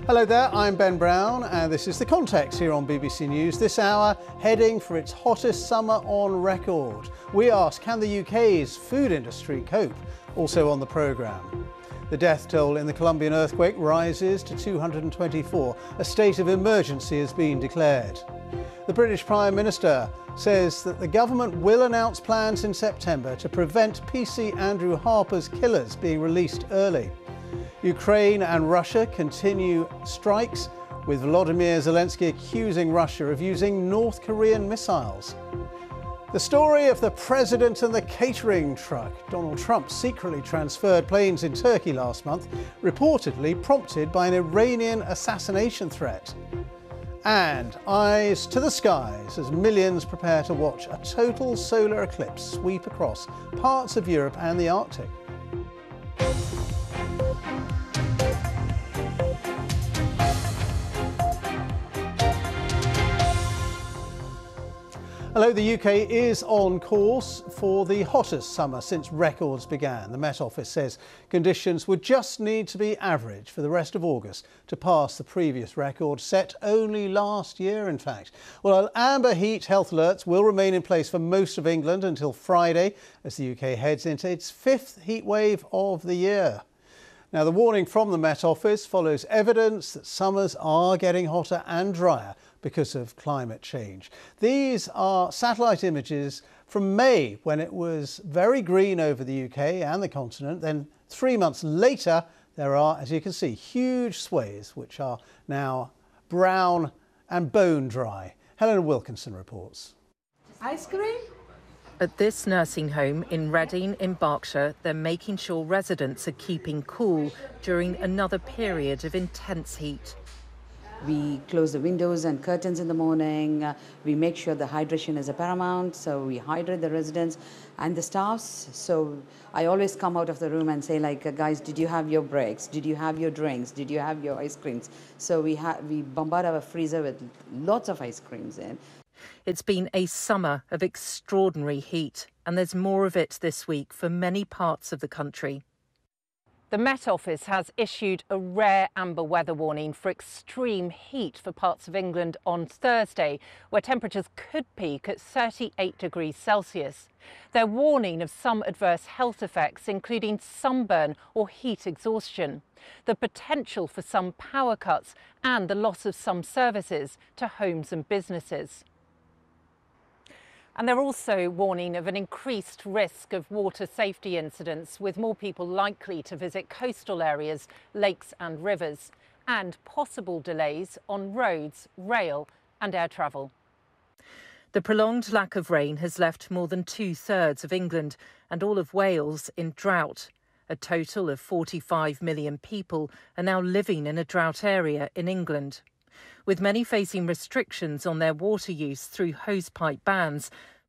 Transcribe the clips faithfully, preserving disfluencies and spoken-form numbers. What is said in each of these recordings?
Hello there, I'm Ben Brown and this is The Context here on B B C News. This hour heading for its hottest summer on record. We ask, can the U K's food industry cope? Also on the programme. The death toll in the Colombian earthquake rises to two hundred twenty-four. A state of emergency has been declared. The British Prime Minister says that the government will announce plans in September to prevent P C Andrew Harper's killers being released early. Ukraine and Russia continue strikes, with Volodymyr Zelensky accusing Russia of using North Korean missiles. The story of the president and the catering truck. Donald Trump secretly transferred planes in Turkey last month, reportedly prompted by an Iranian assassination threat. And eyes to the skies as millions prepare to watch a total solar eclipse sweep across parts of Europe and the Arctic. Hello, the U K is on course for the hottest summer since records began. The Met Office says conditions would just need to be average for the rest of August to pass the previous record set only last year, in fact. Well, amber heat health alerts will remain in place for most of England until Friday as the U K heads into its fifth heat wave of the year. Now, the warning from the Met Office follows evidence that summers are getting hotter and drier because of climate change. These are satellite images from May, when it was very green over the U K and the continent. Then three months later, there are, as you can see, huge swathes which are now brown and bone dry. Helena Wilkinson reports. Ice cream? At this nursing home in Reading in Berkshire, they're making sure residents are keeping cool during another period of intense heat. We close the windows and curtains in the morning. Uh, we make sure the hydration is a paramount, so we hydrate the residents and the staffs. So I always come out of the room and say, like, uh, guys, did you have your breaks? Did you have your drinks? Did you have your ice creams? So we, ha we bombard our freezer with lots of ice creams in. It's been a summer of extraordinary heat, and there's more of it this week for many parts of the country. The Met Office has issued a rare amber weather warning for extreme heat for parts of England on Thursday, where temperatures could peak at thirty-eight degrees Celsius. They're warning of some adverse health effects, including sunburn or heat exhaustion, the potential for some power cuts and the loss of some services to homes and businesses. And they're also warning of an increased risk of water safety incidents, with more people likely to visit coastal areas, lakes and rivers, and possible delays on roads, rail and air travel. The prolonged lack of rain has left more than two-thirds of England and all of Wales in drought. A total of forty-five million people are now living in a drought area in England, with many facing restrictions on their water use through hosepipe bans.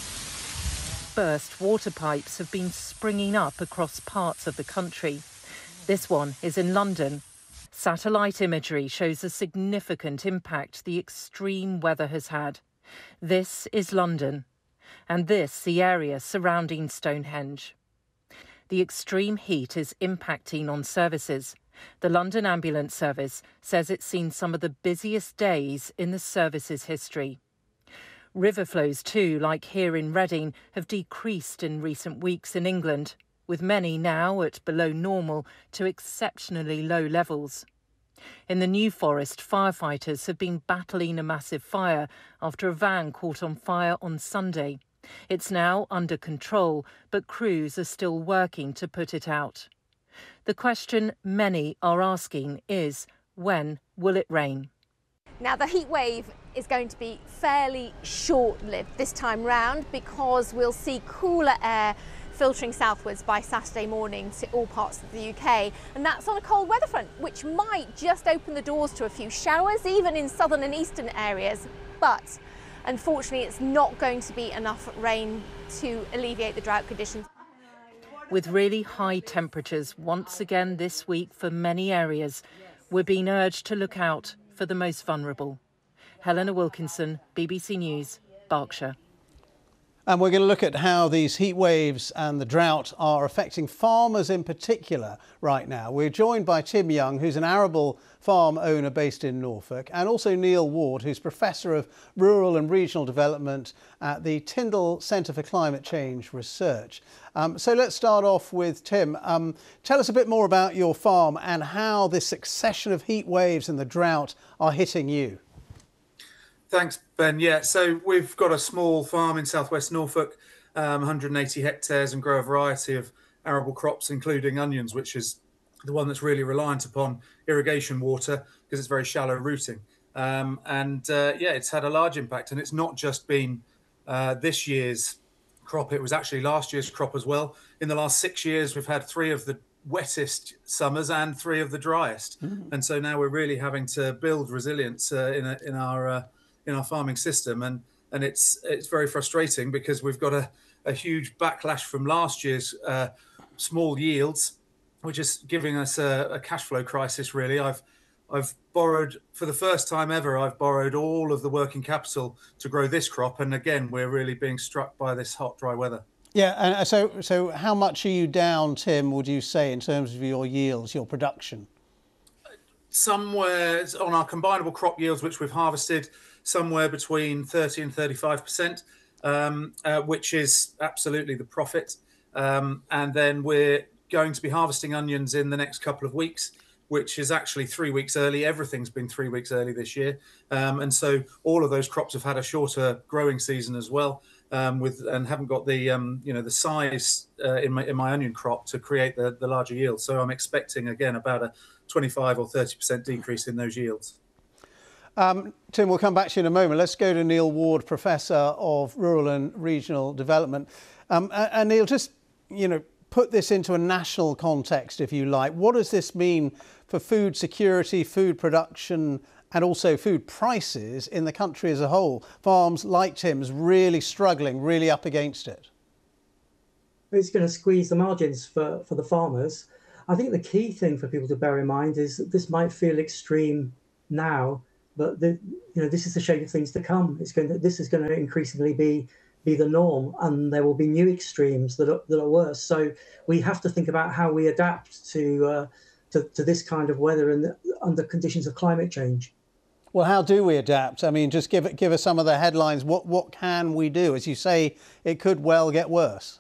Burst water pipes have been springing up across parts of the country. This one is in London. Satellite imagery shows a significant impact the extreme weather has had. This is London, and this the area surrounding Stonehenge. The extreme heat is impacting on services. The London Ambulance Service says it's seen some of the busiest days in the service's history. River flows too, like here in Reading, have decreased in recent weeks in England, with many now at below normal to exceptionally low levels. In the New Forest, firefighters have been battling a massive fire after a van caught on fire on Sunday. It's now under control, but crews are still working to put it out. The question many are asking is, when will it rain? Now, the heat wave is going to be fairly short-lived this time round, because we'll see cooler air filtering southwards by Saturday morning to all parts of the U K, and that's on a cold weather front, which might just open the doors to a few showers, even in southern and eastern areas. But unfortunately, it's not going to be enough rain to alleviate the drought conditions. With really high temperatures once again this week for many areas, we're being urged to look out for the most vulnerable. Helena Wilkinson, B B C News, Berkshire. And we're going to look at how these heat waves and the drought are affecting farmers in particular right now. We're joined by Tim Young, who's an arable farm owner based in Norfolk, and also Neil Ward, who's Professor of Rural and Regional Development at the Tyndall Centre for Climate Change Research. Um, so let's start off with Tim. Um, tell us a bit more about your farm and how this succession of heat waves and the drought are hitting you. Thanks, Ben. Yeah, so we've got a small farm in southwest Norfolk, um, one hundred eighty hectares, and grow a variety of arable crops, including onions, which is the one that's really reliant upon irrigation water because it's very shallow rooting. Um, and uh, yeah, it's had a large impact. And it's not just been uh, this year's crop, it was actually last year's crop as well. In the last six years, we've had three of the wettest summers and three of the driest. Mm-hmm. And so now we're really having to build resilience uh, in, a, in our uh, in our farming system, and and it's it's very frustrating because we've got a, a huge backlash from last year's uh, small yields, which is giving us a, a cash flow crisis. Really, I've I've borrowed for the first time ever. I've borrowed all of the working capital to grow this crop, and again, we're really being struck by this hot, dry weather. Yeah, and so so how much are you down, Tim? Would you say in terms of your yields, your production? Somewhere on our combinable crop yields, which we've harvested, somewhere between thirty and thirty-five percent, um, uh, which is absolutely the profit. Um, and then we're going to be harvesting onions in the next couple of weeks, which is actually three weeks early. Everything's been three weeks early this year. Um, and so all of those crops have had a shorter growing season as well, um, with and haven't got the um, you know the size uh, in my in my onion crop to create the, the larger yield. So I'm expecting again about a twenty-five or thirty percent decrease in those yields. Um, Tim, we'll come back to you in a moment. Let's go to Neil Ward, Professor of Rural and Regional Development. Um, and, and Neil, just, you know, put this into a national context, if you like. What does this mean for food security, food production, and also food prices in the country as a whole? Farms like Tim's really struggling, really up against it. It's going to squeeze the margins for, for the farmers. I think the key thing for people to bear in mind is that this might feel extreme now, but the, you know, this is the shape of things to come. It's going to, this is going to increasingly be be the norm, and there will be new extremes that are, that are worse. So we have to think about how we adapt to uh, to, to this kind of weather and the, under conditions of climate change. Well, how do we adapt? I mean, just give it, give us some of the headlines. What what can we do? As you say, it could well get worse.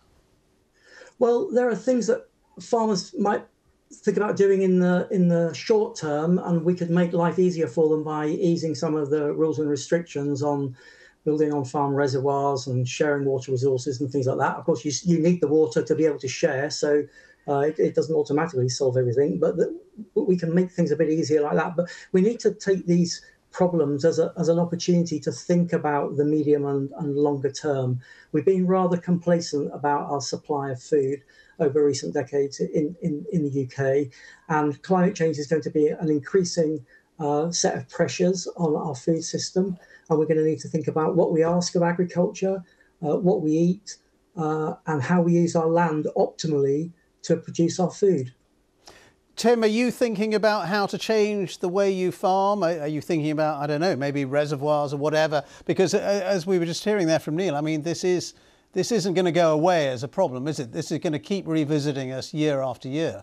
Well, there are things that farmers might think about doing in the in the short term, and we could make life easier for them by easing some of the rules and restrictions on building on farm reservoirs and sharing water resources and things like that. Of course, you, you need the water to be able to share, so uh, it, it doesn't automatically solve everything, but, the, but we can make things a bit easier like that. But we need to take these problems as, a, as an opportunity to think about the medium and, and longer term. We've been rather complacent about our supply of food over recent decades in, in, in the U K, and climate change is going to be an increasing uh, set of pressures on our food system, and we're going to need to think about what we ask of agriculture, uh, what we eat, uh, and how we use our land optimally to produce our food. Tim, are you thinking about how to change the way you farm? Are, are you thinking about, I don't know, maybe reservoirs or whatever? Because uh, as we were just hearing there from Neil, I mean, this is This isn't going to go away as a problem, is it? This is going to keep revisiting us year after year.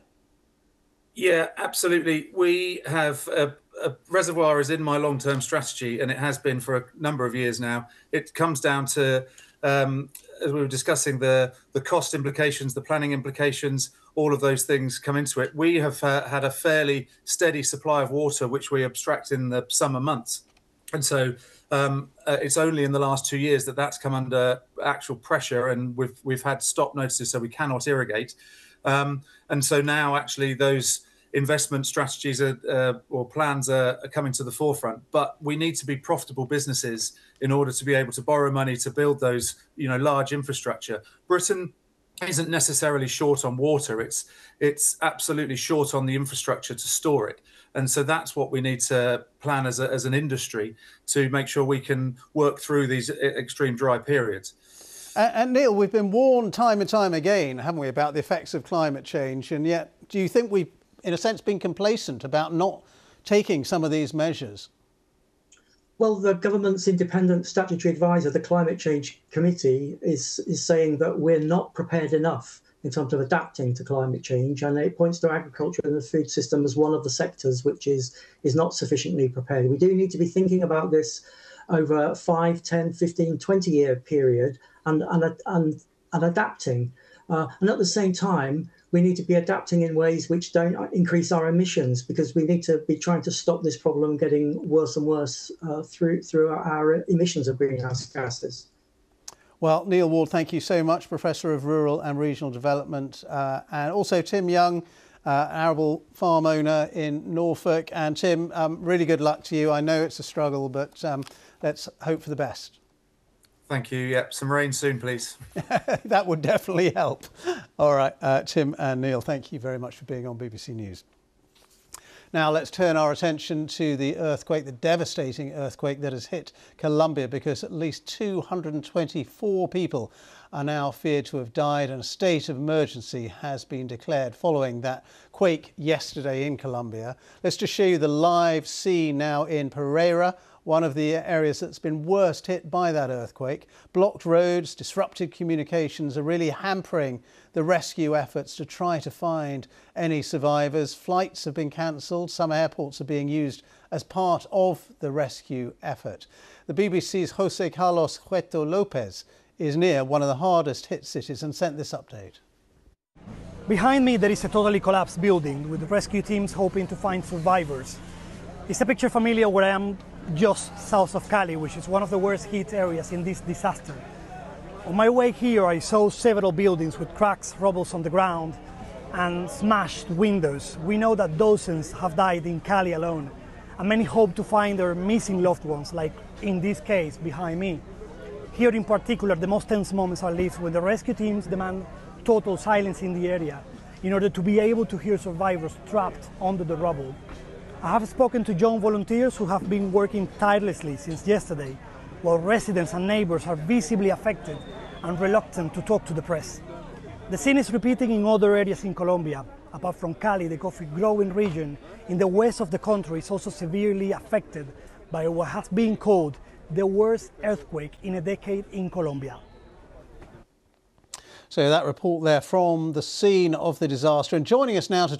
Yeah, absolutely. We have a, a reservoir is in my long-term strategy, and it has been for a number of years now. It comes down to, um, as we were discussing, the, the cost implications, the planning implications, all of those things come into it. We have uh, had a fairly steady supply of water, which we abstract in the summer months. And so um, uh, it's only in the last two years that that's come under actual pressure, and we've we've had stop notices, so we cannot irrigate. Um, and so now actually those investment strategies are, uh, or plans are, are coming to the forefront. But we need to be profitable businesses in order to be able to borrow money to build those, you know, large infrastructure. Britain isn't necessarily short on water. It's it's absolutely short on the infrastructure to store it. And so that's what we need to plan as, a, as an industry to make sure we can work through these extreme dry periods. And, and Neil, we've been warned time and time again, haven't we, about the effects of climate change. And yet, do you think we've, in a sense, been complacent about not taking some of these measures? Well, the government's independent statutory advisor, the Climate Change Committee, is, is saying that we're not prepared enough in terms of adapting to climate change. And it points to agriculture and the food system as one of the sectors which is, is not sufficiently prepared. We do need to be thinking about this over a five, ten, fifteen, twenty year period and, and, and, and adapting. Uh, and at the same time, we need to be adapting in ways which don't increase our emissions, because we need to be trying to stop this problem getting worse and worse uh, through, through our emissions of greenhouse gases. Well, Neil Ward, thank you so much, Professor of Rural and Regional Development, uh, and also Tim Young, uh, arable farm owner in Norfolk. And Tim, um, really good luck to you. I know it's a struggle, but um, let's hope for the best. Thank you. Yep, some rain soon, please. That would definitely help. All right, uh, Tim and Neil, thank you very much for being on B B C News. Now let's turn our attention to the earthquake, the devastating earthquake that has hit Colombia, because at least two hundred twenty-four people are now feared to have died, and a state of emergency has been declared following that quake yesterday in Colombia. Let's just show you the live scene now in Pereira, one of the areas that's been worst hit by that earthquake. Blocked roads, disrupted communications are really hampering the rescue efforts to try to find any survivors. Flights have been cancelled. Some airports are being used as part of the rescue effort. The B B C's Jose Carlos Cueto Lopez is near one of the hardest hit cities and sent this update. Behind me there is a totally collapsed building with rescue teams hoping to find survivors. Is a picture familiar where I am just south of Cali, which is one of the worst hit areas in this disaster. On my way here, I saw several buildings with cracks, rubble on the ground, and smashed windows. We know that dozens have died in Cali alone, and many hope to find their missing loved ones, like in this case behind me. Here in particular, the most tense moments are lived when the rescue teams demand total silence in the area in order to be able to hear survivors trapped under the rubble. I have spoken to young volunteers who have been working tirelessly since yesterday, while residents and neighbors are visibly affected and reluctant to talk to the press. The scene is repeating in other areas in Colombia. Apart from Cali, the coffee-growing region in the west of the country is also severely affected by what has been called the worst earthquake in a decade in Colombia. So that report there from the scene of the disaster. And joining us now to